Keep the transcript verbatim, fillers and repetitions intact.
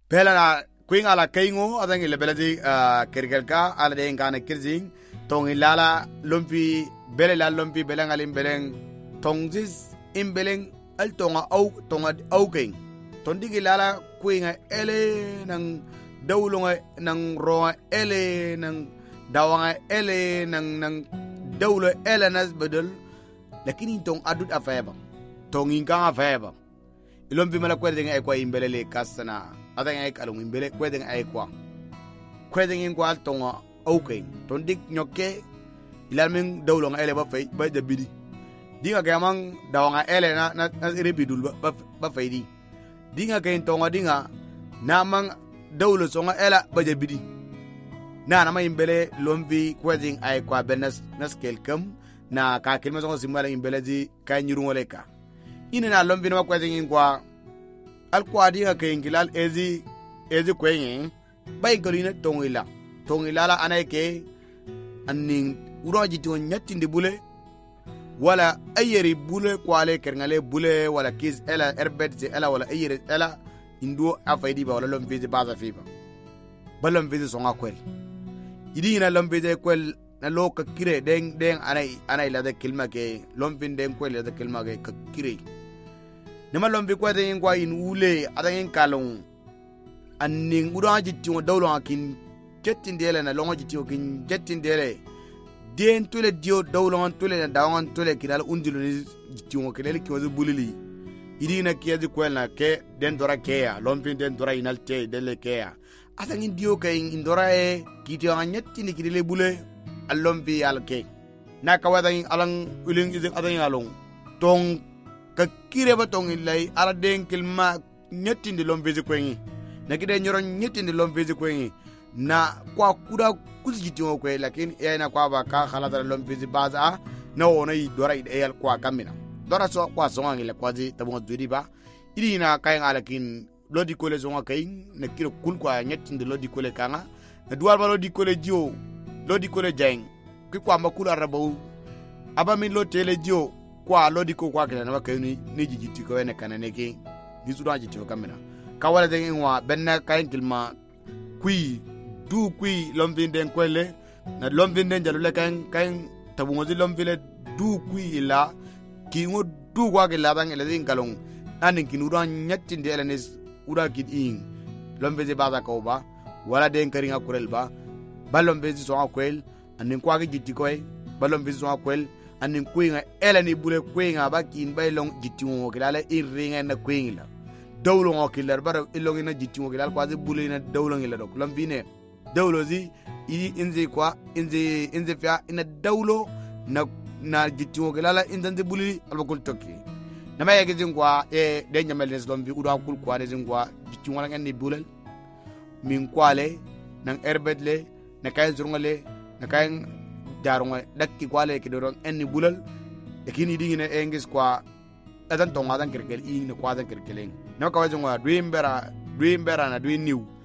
Bela Queen ala Kaingo, I think Lebeladi Kirgelka, Aladdin Gana Kirzing, Tong Ilala, Lumpy, Belela Lumpy, Belangalim Beleng, Tongsis, Imbeleng, Altonga Oak, Tonga Oaking, Tondigilala, Queen Ele, Nang Dowlonga, Nang Roa Ele, Nang Dawanga Ele, Nang Nang Dowla Elenas Bedel, Lakini Tong Adut Afeba, Tonginga Afeba. Ilompi mala kwedeng ay kwa imbelele kasana atang ay kalung imbele kwedeng ay kwa kwedeng in kwa tonga okay tondik nyoke ilalming dawlo nga ele ba fay ba dabidi dinga gamang dawanga ele na na, na rebidul ba ba faydi dinga kay tonga dinga namang dawlo songa ela ba dabidi na na may imbele lompi kwedeng ay kwa benas na scale kam na ka kilma songa simala imbele di kay nyurungoleka ina na lombi na kwedeng kwa alkwadi ga kengilal ezi ezi kwenye bay golina tongila tongila la anake anning uroji to nyatinde bule wala ayeri bule kwale kerngale bule wala kiz ela erbet ze ela wala ayeri ela indo afaydi ba wala lombi ze baza fiba balom vizi songa kwel idi na lombi ze kwel na loka kire deng deng anai anai la de kilma ke lombi deng kwel la de kilma ke kire nema lombi kwa de ngwa in ule adang kalong anning uda jitti dawlo akin jettindele na longo jitti kin jettindele den tole dio dawlo tole na dawon tole kidal undilu ni jitti mo kelele ki wazu bulili idi na kiyazi kwelna ke den dora keya lombi den dora inalte dele keya adang dio kay indora e kiti on nyetti ni kidele bule alombi alke na kawadang alang uling izing adang along tong kakire batong ilay ala den kilma nyetindi lomvezi kwengi na kide nyoro nyetindi lomvezi kwengi na kwa kuda kuzijiti ngokwe lakini ya na kwa baka khalata lomvezi baza na wona yi dora ideyal kwa kamina dora so kwa songa ngile kwazi tabunga dudi ba idi na kay ngalakin lodi kole zonga kay na kiro kul kwa nyetindi lodi kole kanga na duwal ba lodi kole dio lodi kole jeng ki kwa makula rabaw aba min lo tele dio kwa lodi ko kwa kala na kayuni ni jijiti ko ene kanane ke gisuda jiti ko kamera kawala de ngwa benna kayin kilma kui du kui lombinde kwele na lombinde jalule kayin kayin tabungozi lombile du kui ila ki ngo du kwa kala bang ele din kalong anin kinura nyatti de elenes ura kidin lombeze baza ko ba wala de karinga kurel ba balombeze so akwel anin kwa jiti ko e balombeze so akwel anin kuinga ela ni bule kuinga bakin bailong jitingo kilala iringa na kuingla dawlo ngokiller bara ilong ina jitingo kilala kwazi bule na dawlo ngila dok lambine dawlo zi i inze kwa inze inze fia ina dawlo na na jitingo kilala inze bule albakul toki na maye gizingwa e denya melnes lombi uda kul kwa nezingwa jitingo la ngani bule min kwale nang erbedle na kayen zurngale na kayen jarunga dakki kwale ki doron enni bulal ekini dingine engis kwa adan tonga dan kirkel i ne kwa dan kirkeleng no ka wajunga dream bera dream bera na dream new